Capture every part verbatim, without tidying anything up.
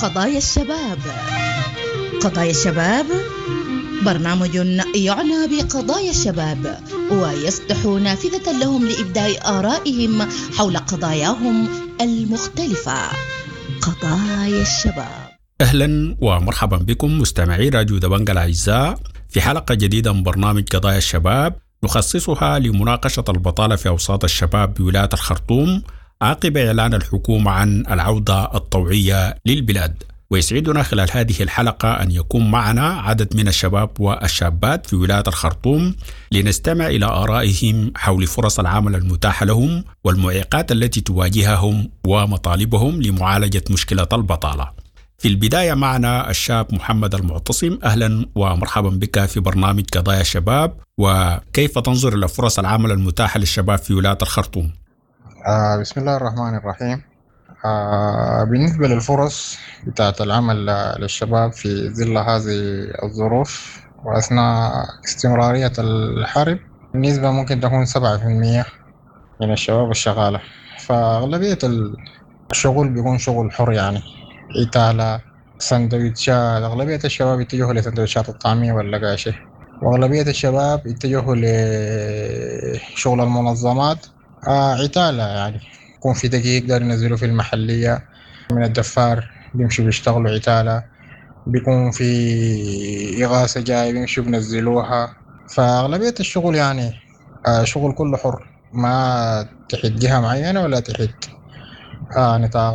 قضايا الشباب. قضايا الشباب برنامج يعنى بقضايا الشباب ويفتح نافذة لهم لإبداء آرائهم حول قضاياهم المختلفة. قضايا الشباب. أهلا ومرحبا بكم مستمعي راديو دبنج الأعزاء في حلقة جديدة من برنامج قضايا الشباب نخصصها لمناقشة البطالة في أوساط الشباب بولاية الخرطوم عقب إعلان الحكومة عن العودة الطوعية للبلاد. ويسعدنا خلال هذه الحلقة أن يكون معنا عدد من الشباب والشابات في ولاية الخرطوم لنستمع إلى آرائهم حول فرص العمل المتاحة لهم والمعيقات التي تواجههم ومطالبهم لمعالجة مشكلة البطالة. في البداية معنا الشاب محمد المعتصم. أهلا ومرحبا بك في برنامج قضايا الشباب، وكيف تنظر إلى فرص العمل المتاحة للشباب في ولاية الخرطوم؟ آه بسم الله الرحمن الرحيم. آه بالنسبة للفرص بتاعة العمل للشباب في ظل هذه الظروف وأثناء استمرارية الحرب، النسبة ممكن تكون سبعة في المية من الشباب الشغالة. فأغلبية الشغل بيكون شغل حر، يعني إتالة، سندويتشات. أغلبية الشباب يتجهوا لسندويتشات الطعمية واللقاشة، وأغلبية الشباب يتجهوا لشغل المنظمات، آه عتالة، يعني يكون في دقيق يقدر ينزلوا في المحلية من الدفار بيمشوا بيشتغلوا عتالة، بيكون في إغاثة جاي بيمشوا بنزلوها. فأغلبية الشغل يعني آه شغل كله حر، ما تحت جهة معينة ولا تحت آه نطاق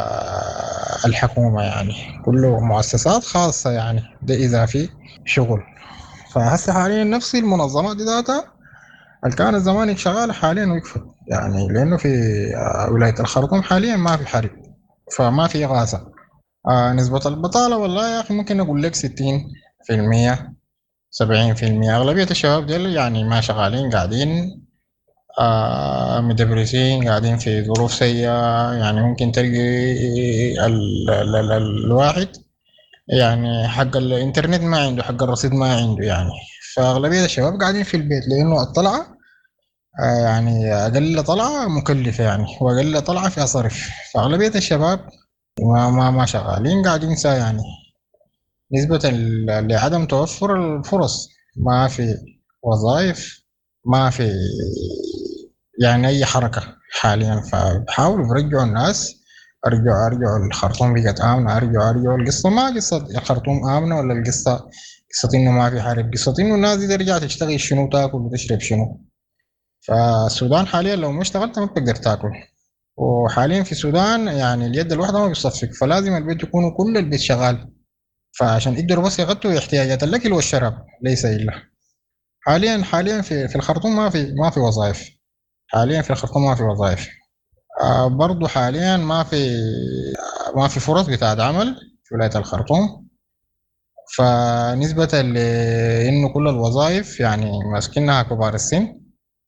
آه الحكومة، يعني كله مؤسسات خاصة، يعني ده إذا في شغل. فهسه حاليا نفس المنظمات ذاتها اللي كانت زمان شغالة حاليا وقفت، يعني لأنه في ولاية الخرطوم حاليا ما في حرب، فما في إغاثة. آه نسبة البطالة والله يا أخي ممكن أقول لك ستين في المية سبعين في المية. أغلبية الشباب ديل يعني ما شغالين، قاعدين آه مدبرسين، قاعدين في ظروف سيئة. يعني ممكن تلقي ال ال ال الواحد يعني حق الإنترنت ما عنده، حق الرصيد ما عنده يعني. فأغلبية الشباب قاعدين في البيت لأنه الطلعة آه يعني أقل طلعة مكلفة، يعني وأقل طلعة فيها صرف. فأغلبية الشباب ما ما ما شغالين، قاعدين سا يعني نسبة لعدم توفر الفرص، ما في وظائف، ما في يعني أي حركة حاليا. فبحاولوا يرجعوا الناس، أرجعوا أرجعوا الخرطوم بقت آمنة، أرجعوا أرجعوا القصة ما قصة الخرطوم آمنة ولا القصة قصة إنه ما في حرب، قصة إنه الناس دي ترجع تشتغل شنو، تاكل وتشرب شنو. فالسودان حاليا لو ما اشتغلت ما بتقدر تاكل، وحاليا في السودان يعني اليد الواحدة ما بيصفق، فلازم البيت يكون كل البيت شغال، فعشان يقدروا بس يغطوا احتياجات الأكل والشراب ليس إلا. حاليا حاليا في في الخرطوم ما في ما في وظائف، حاليا في الخرطوم ما في وظائف. آه برضو حاليا ما في ما في فرص بتاعت عمل في ولاية الخرطوم. فنسبة لإنه كل الوظائف يعني ماسكينها كبار السن،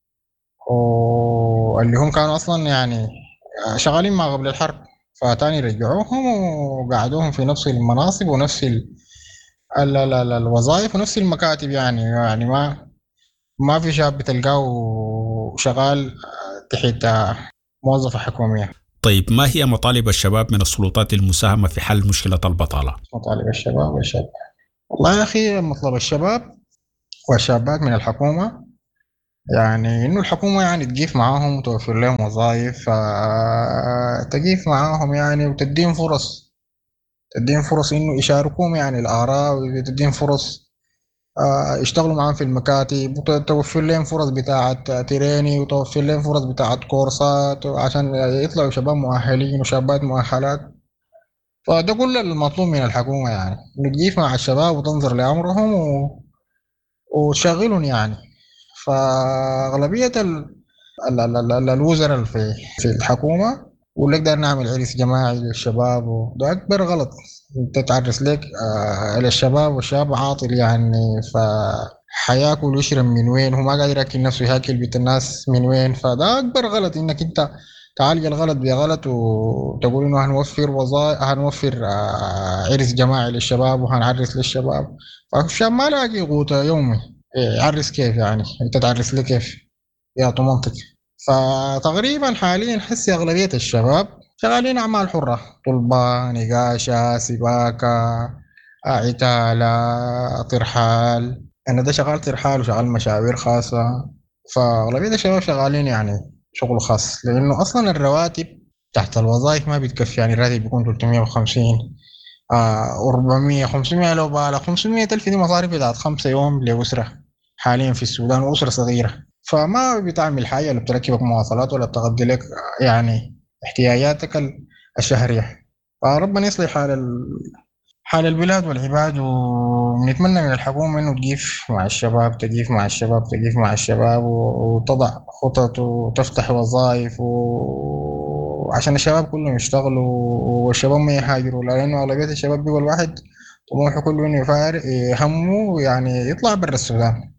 واللي هم كانوا أصلا يعني شغالين ما قبل الحرب، فتاني رجعوهم وقعدوهم في نفس المناصب ونفس ال ال ال ال الوظائف ونفس المكاتب. يعني يعني ما ما في شاب بتلقاه شغال تحت موظفة حكومية. طيب، ما هي مطالب الشباب من السلطات المساهمة في حل مشكلة البطالة؟ مطالب الشباب والشاب، والله يا أخي مطلب الشباب والشابات من الحكومة يعني إنه الحكومة يعني تقيف معاهم وتوفر لهم وظائف، تقيف معاهم يعني وتدين فرص، تدين فرص إنه يشاركوهم يعني الآراء، وتدين فرص يشتغلوا معاهم في المكاتب، وتوفر لهم فرص بتاعة تريني، وتوفر لهم فرص بتاعة كورسات عشان يطلعوا شباب مؤهلين وشابات مؤهلات. فده كل المطلوب من الحكومة، يعني إنه تقيف مع الشباب وتنظر لأمرهم و... وتشغلهم يعني. فأغلبية ال... ال... ال... ال... الوزراء في في الحكومة واللي نقدر نعمل عرس جماعي للشباب، وده أكبر غلط. أنت تعرس لك آه للشباب، والشباب عاطل يعني، فحياكل ويشرب من وين؟ هو ما قادر ياكل نفسه، ياكل بيت الناس من وين؟ فده أكبر غلط، إنك أنت تعالج الغلط بغلط وتقول إنه هنوفر وظائف، هنوفر آه عرس جماعي للشباب وهنعرس للشباب. فالشاب ما لاقي قوت يومي، يعرس كيف يعني؟ أنت تعرس لي كيف؟ يا منطق. فتقريبا حاليا حسي أغلبية الشباب شغالين أعمال حرة، طلبة، نقاشة، سباكة، عتالة، ترحال. أنا ده شغال ترحال وشغال مشاوير خاصة. فأغلبية الشباب شغالين يعني شغل خاص، لأنه أصلا الرواتب تحت الوظائف ما بتكفي. يعني الراتب بيكون ثلاثمية وخمسين آه أربعمية خمسمية، لو بالغ خمسمية ألف دي مصاريف بتاعت خمسة يوم لأسرة حاليا في السودان، وأسرة صغيرة. فما بتعمل حاجة، ولا بتركبك مواصلات، ولا بتغطي لك يعني احتياجاتك الشهرية. فربنا يصلح حال ال... حال البلاد والعباد. ونتمنى من الحكومة إنه تجيف مع الشباب، تجيف مع الشباب، تجيف مع الشباب، وتضع خطط وتفتح وظائف و... عشان الشباب كلهم يشتغلوا، والشباب ما يهاجروا، لأنه أغلبية الشباب بيقول الواحد طموحه كله إنه يفارق همه يعني يطلع برا السودان.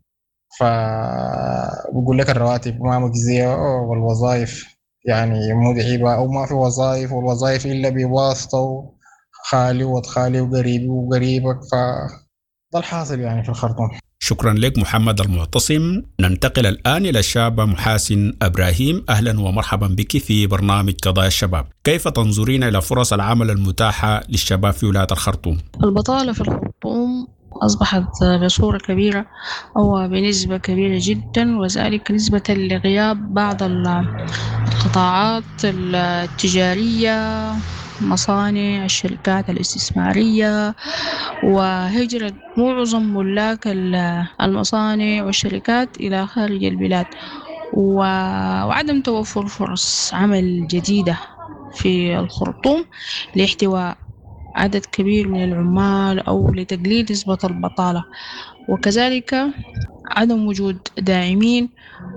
فبقول لك الرواتب ما مجزية، والوظائف يعني متعبة، أو ما في وظائف، والوظائف إلا بواسطة خالي وخالي وقريبي وقريبك. فده الحاصل يعني في الخرطوم. شكرا لك محمد المعتصم. ننتقل الآن إلى الشابة محاسن إبراهيم. أهلا ومرحبا بك في برنامج قضايا الشباب. كيف تنظرين إلى فرص العمل المتاحة للشباب في ولاية الخرطوم؟ البطالة في الخرطوم أصبحت بصورة كبيرة أو بنسبة كبيرة جدا، وذلك نسبة لغياب بعض القطاعات التجارية، مصانع، الشركات الاستثمارية، وهجرة معظم ملاك المصانع والشركات إلى خارج البلاد، وعدم توفر فرص عمل جديدة في الخرطوم لاحتواء عدد كبير من العمال أو لتقليل نسبة البطالة، وكذلك عدم وجود داعمين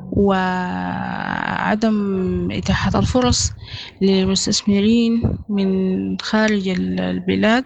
وعدم إتاحة الفرص للمستثمرين من خارج البلاد،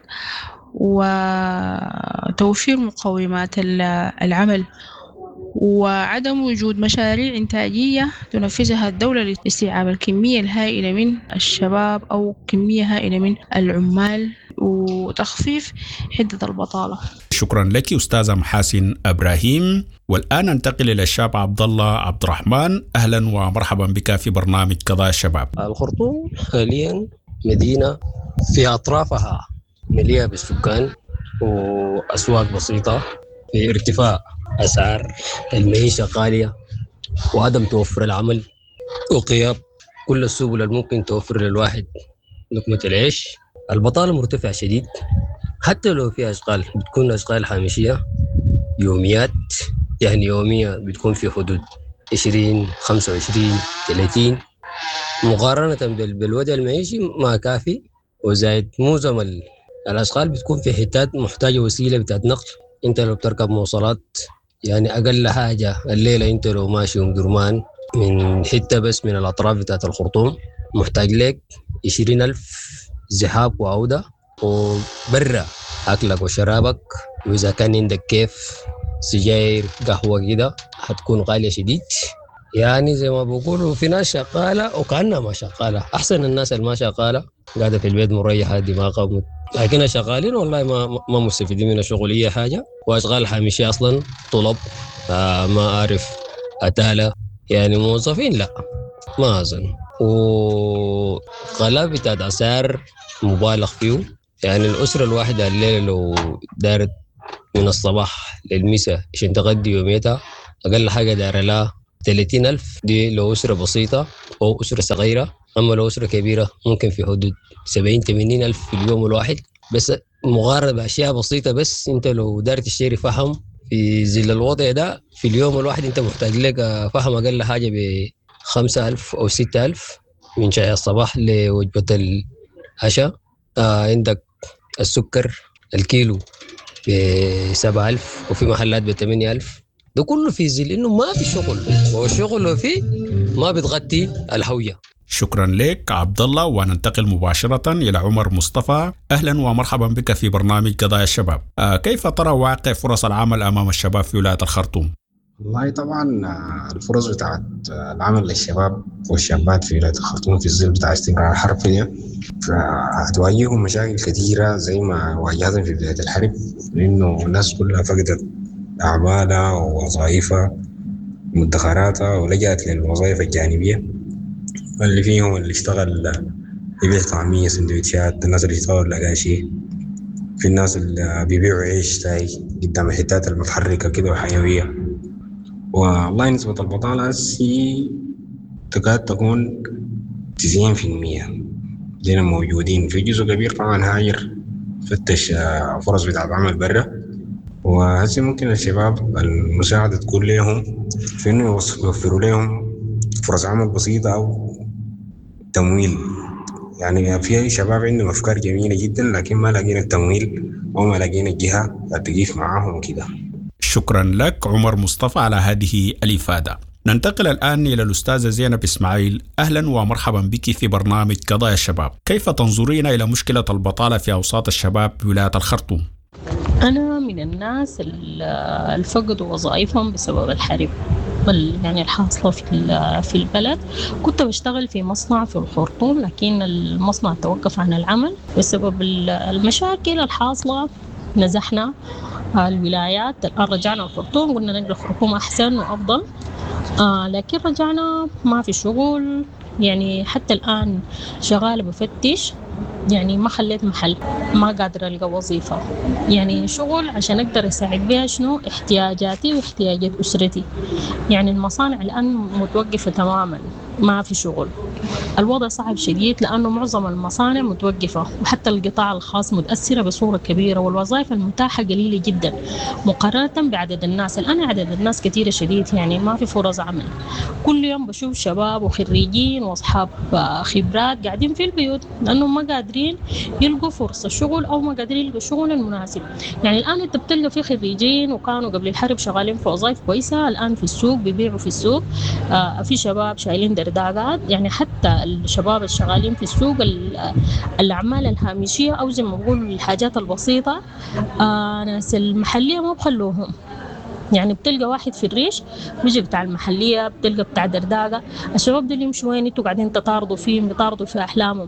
وتوفير مقومات العمل، وعدم وجود مشاريع إنتاجية تنفذها الدولة لاستيعاب الكمية الهائلة من الشباب أو كمية هائلة من العمال وتخفيف حدة البطالة. شكرا لك أستاذة محاسن إبراهيم. والآن ننتقل إلى الشاب عبد الله عبد الرحمن. أهلا ومرحبا بك في برنامج قضايا الشباب. الخرطوم حاليا مدينة في أطرافها مليئة بالسكان وأسواق بسيطة، في ارتفاع أسعار المعيشة غالية، وعدم توفر العمل، وغياب كل السبل الممكن توفر للواحد لقمة العيش. البطالة مرتفعة شديد، حتى لو في أشغال بتكون أشغال هامشية يوميات، يعني يومية بتكون في حدود عشرين خمسة وعشرين ثلاثين، مقارنة بالوضع المعيشي ما كافي. وزايد معظم الأشغال بتكون في حتات محتاجة وسيلة بتاعت نقل. انت لو بتركب مواصلات يعني أقل حاجة الليلة انت لو ماشي أم درمان من حتة بس من الأطراف بتاعت الخرطوم محتاج لك عشرين ألف زحاب وعودة، وبرا أكلك وشرابك، وإذا كان عندك كيف سجاير قهوة كده هتكون غالية شديد. يعني زي ما بقولوا في ناس شغالة وكأنها ما شغالة. أحسن الناس اللي ما شغالة قاعدة في البيت مريحة دماغها، لكن شغالين والله ما ما مستفيدين من الشغلية حاجة، وأشغال حامشية أصلا طلب آه ما أعرف أتالة، يعني موظفين لا ما أظن. وغلاء بتاعت أسعار مبالغ فيه، يعني الأسرة الواحدة الليلة لو دارت من الصباح للمساء عشان تغدي يوميتها أقل حاجة دار لها ثلاثين ألف، دي لو أسرة بسيطة أو أسرة صغيرة. أما لو أسرة كبيرة ممكن في حدود سبعين ثمانين ألف في اليوم الواحد، بس مقارنة بأشياء بسيطة. بس أنت لو دار تشتري فحم في ظل الوضع ده في اليوم الواحد أنت محتاج لك فحم أقل حاجة بخمسة ألف أو ستة ألف من شاي الصباح لوجبة العشاء. آه عندك السكر الكيلو بسبعة ألف، وفي محلات بثمانية ألف. ده كله في ظل إنه ما في شغل، والشغل لو فيه ما بتغطي الهوية. شكرا لك عبد الله. وننتقل مباشرة إلى عمر مصطفى. أهلا ومرحبا بك في برنامج قضايا الشباب. آه كيف ترى واقع فرص العمل أمام الشباب في ولاية الخرطوم؟ والله طبعا الفرص بتاعت العمل للشباب والشابات في ولاية الخرطوم في الظل بتاع استمرار الحرب فيها، فهتواجههم مشاكل كثيرة زي ما واجهتهم في بداية الحرب، لأنه الناس كلها فقدت أعمالها ووظائفها ومدخراتها ولجأت للوظائف الجانبية، اللي فيهم اللي اشتغل يبيع طعمية سندويتشات، الناس اللي يطور لقاشي، في الناس اللي بيبيعوا عيش تاي قدام الحتات المتحركة كده وحيوية. والله نسبة البطالة هي تكاد تكون تسعين في المية دينا موجودين. في جزء كبير طبعا هاجر فتش فرص بتاعت عمل برا، وهسي ممكن الشباب المساعدة تكون لهم في إنه يوفروا لهم فرص عمل بسيطة أو تمويل. يعني في شباب عندهم أفكار جميلة جدا لكن ما لاقين التمويل وما لاقين الجهة تقيف معاهم كده. شكرا لك عمر مصطفى على هذه الإفادة. ننتقل الآن إلى الأستاذة زينب إسماعيل. أهلا ومرحبا بك في برنامج قضايا الشباب. كيف تنظرين إلى مشكلة البطالة في أوساط الشباب بولاية الخرطوم؟ أنا من الناس اللي فقدوا وظائفهم بسبب الحرب يعني الحاصلة في في البلد. كنت بشتغل في مصنع في الخرطوم، لكن المصنع توقف عن العمل بسبب المشاكل الحاصلة. نزحنا الولايات، الآن رجعنا الخرطوم، قلنا نقل الخرطوم أحسن وأفضل. آه لكن رجعنا ما في شغل، يعني حتى الآن شغالة بفتش، يعني ما خليت محل، ما قادرة ألقى وظيفة يعني شغل عشان أقدر أساعد بها شنو احتياجاتي واحتياجات أسرتي. يعني المصانع الآن متوقفة تماما، ما في شغل. الوضع صعب شديد لأنه معظم المصانع متوقفة، وحتى القطاع الخاص متأثرة بصورة كبيرة، والوظائف المتاحة قليلة جدا مقارنة بعدد الناس. الآن عدد الناس كثيرة شديد، يعني ما في فرص عمل. كل يوم بشوف شباب وخريجين وأصحاب خبرات قاعدين في البيوت لأنهم ما قادرين يلقوا فرصة شغل أو ما قادرين يلقوا شغل المناسب. يعني الآن أنت بتلقى في خريجين وكانوا قبل الحرب شغالين في وظائف كويسة، الآن في السوق بيبيعوا في السوق. آه في شباب شايلين درداقات، يعني حتى الشباب الشغالين في السوق الأعمال الهامشية أو زي ما بقول الحاجات البسيطة، آه ناس المحلية ما بخلوهم. يعني بتلقى واحد في الريش بيجي بتاع المحلية، بتلقى بتاع درداقة. الشباب دول يمشوا وين؟ انتوا قاعدين تطاردوا فيهم، يطاردوا في أحلامهم.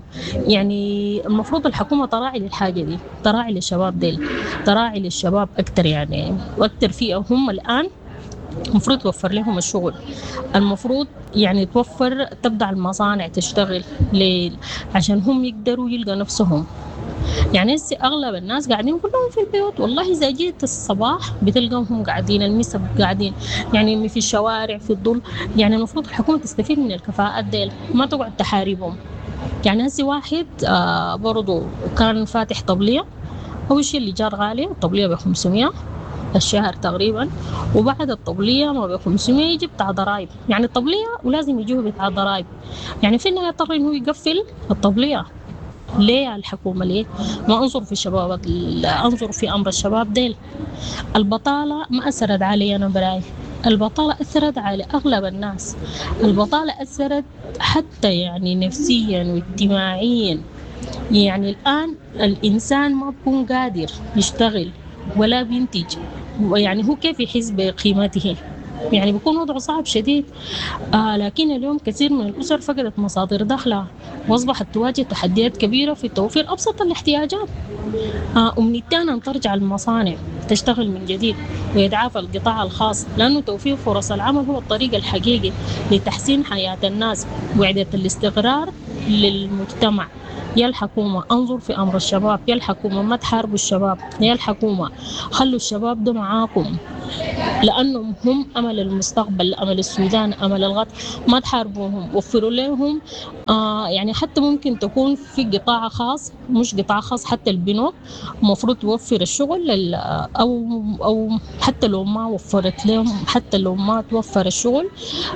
يعني المفروض الحكومة تراعي للحاجة دي، تراعي للشباب ديل، تراعي للشباب أكتر يعني وأكتر فيه. هم الآن المفروض توفر لهم الشغل، المفروض يعني توفر تبدأ المصانع تشتغل ليل عشان هم يقدروا يلقى نفسهم. يعني هسه أغلب الناس قاعدين كلهم في البيوت. والله إذا جيت الصباح بتلقاهم قاعدين، المسا قاعدين يعني في الشوارع في الظل. يعني المفروض الحكومة تستفيد من الكفاءات ديل، ما تقعد تحاربهم. يعني هسه واحد آه برضو كان فاتح طبلية، أول شيء اللي جار غالي الطبلية بخمسمية الشهر تقريبا، وبعد الطبلية ما بخمسمية يجي بتاع ضرائب. يعني الطبلية ولازم يجيه بتاع ضرائب. يعني في النهاية يضطر إنه يقفل الطبلية. ليه الحكومة ليه ما أنظر في الشباب، أنظر في أمر الشباب ديل؟ البطالة ما أثرت علي أنا براي، البطالة أثرت على أغلب الناس. البطالة أثرت حتى يعني نفسيا واجتماعيا. يعني الآن الإنسان ما بيكون قادر يشتغل ولا بينتج، يعني هو كيف يحس بقيمته؟ يعني بيكون وضعه صعب شديد. آه لكن اليوم كثير من الأسر فقدت مصادر دخلها وأصبحت تواجه تحديات كبيرة في توفير أبسط الاحتياجات. آه أمنيتنا أن ترجع المصانع تشتغل من جديد ويتعافى القطاع الخاص، لأنه توفير فرص العمل هو الطريق الحقيقي لتحسين حياة الناس وإعادة الاستقرار للمجتمع. يا الحكومة انظر في أمر الشباب، يا الحكومة ما تحاربوا الشباب، يا الحكومة خلوا الشباب ده معاكم لأنهم هم أمل المستقبل، أمل السودان، أمل الغد. ما تحاربوهم، وفروا لهم. آه يعني حتى ممكن تكون في قطاع خاص، مش قطاع خاص، حتى البنوك مفروض توفر الشغل، أو أو حتى لو ما وفرت لهم، حتى لو ما توفر الشغل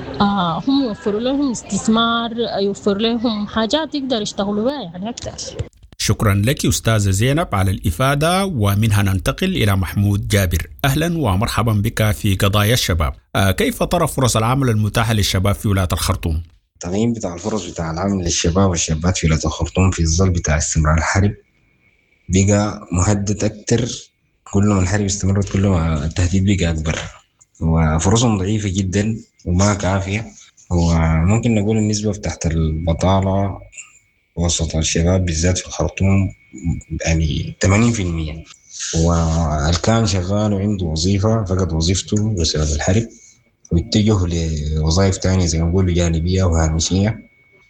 آه هم يوفروا لهم استثمار، يوفر لهم حاجات يقدر يشتغلوا بها يعني أكثر. شكرا لك أستاذة زينب على الإفادة. ومنها ننتقل إلى محمود جابر. أهلا ومرحبا بك في قضايا الشباب. آه كيف ترى فرص العمل المتاحة للشباب في ولاية الخرطوم؟ التقييم بتاع الفرص بتاع العمل للشباب والشابات في ولاية الخرطوم في الظل بتاع استمرار الحرب بقى مهدد أكتر. كل ما الحرب استمرت كل ما التهديد بقى أكبر، وفرصهم ضعيفة جدا وما كافية. وممكن نقول النسبة تحت البطالة وسط الشباب بالذات في الخرطوم يعني ثمانين في المية، والكان شغال وعنده وظيفة فقد وظيفته بسبب الحرب واتجه لوظائف تانية زي ما نقول جانبية وهامشية.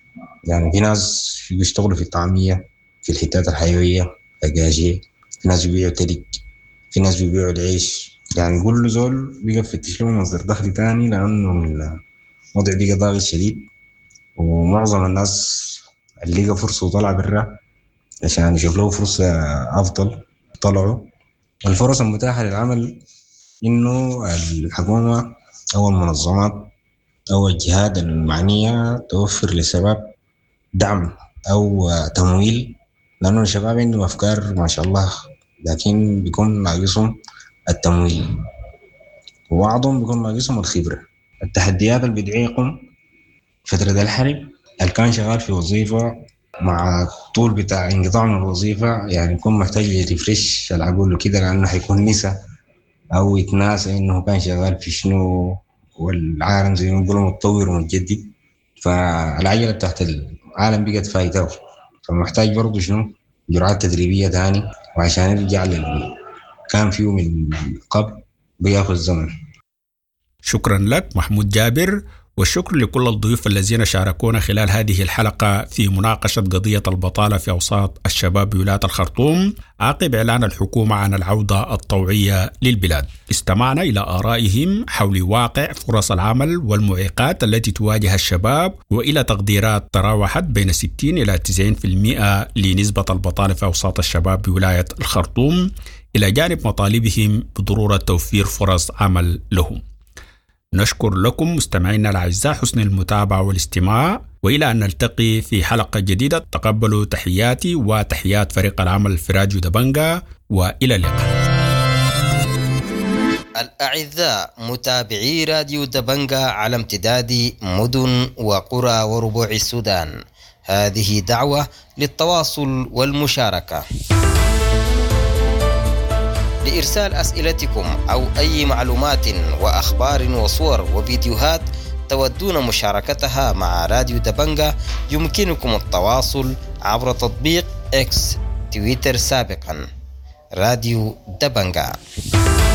يعني في ناس بيشتغلوا في الطعمية، في الحتات الحيوية، الدجاجية، في ناس بيبيعوا تلك، في ناس بيبيعوا العيش. يعني كل زول بيقى يفتش له مصدر دخل تاني، لأنه الوضع بيقى ضاغط شديد، ومعظم الناس اللي لقى فرصة وطلع برا عشان يشوف له فرصة أفضل طلعوا. الفرص المتاحة للعمل إنه الحكومة أو المنظمات أو الجهات المعنية توفر للشباب دعم أو تمويل، لأنه الشباب عندهم أفكار ما شاء الله، لكن بيكون ناقصهم التمويل، وبعضهم بيكون ناقصهم الخبرة. التحديات اللي بتعيقهم فترة الحرب، اللي كان شغال في وظيفة مع طول بتاع انقطاع من الوظيفة يعني يكون محتاج يريفريش العقول وكده، لأنه حيكون نسى أو يتناسى إنه كان شغال في شنو، والعالم زي ما بيقولوا متطور ومتجدد، فالعجلة تحت العالم بقت فايته، فمحتاج برضو شنو جرعات تدريبية تاني، وعشان يرجع لل كان فيه من قبل بياخذ زمن. شكرا لك محمود جابر، والشكر لكل الضيوف الذين شاركونا خلال هذه الحلقة في مناقشة قضية البطالة في أوساط الشباب بولاية الخرطوم عقب إعلان الحكومة عن العودة الطوعية للبلاد. استمعنا إلى آرائهم حول واقع فرص العمل والمعيقات التي تواجه الشباب، وإلى تقديرات تراوحت بين ستين إلى تسعين بالمئة لنسبة البطالة في أوساط الشباب بولاية الخرطوم، إلى جانب مطالبهم بضرورة توفير فرص عمل لهم. نشكر لكم مستمعينا الأعزاء حسن المتابعة والاستماع، وإلى أن نلتقي في حلقة جديدة. تقبلوا تحياتي وتحيات فريق العمل في راديو دبنجا، وإلى اللقاء. الأعزاء متابعي راديو دبنجا على امتداد مدن وقرى وربوع السودان، هذه دعوة للتواصل والمشاركة. لإرسال أسئلتكم أو أي معلومات وأخبار وصور وفيديوهات تودون مشاركتها مع راديو دبنجا، يمكنكم التواصل عبر تطبيق إكس تويتر سابقا راديو دبنجا.